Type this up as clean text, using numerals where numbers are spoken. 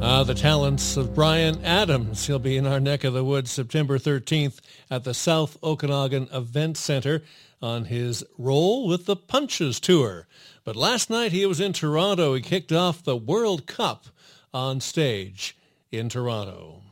The talents of Bryan Adams. He'll be in our neck of the woods September 13th at the South Okanagan Event Center on his Roll with the Punches tour. But last night he was in Toronto. He kicked off the World Cup on stage in Toronto.